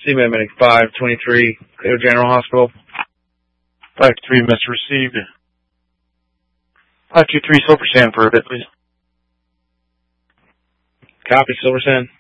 CMAT Medic 523, Clear General Hospital. 523, message received. 523, Silver Sand for a bit, please. Copy, Silver Sand.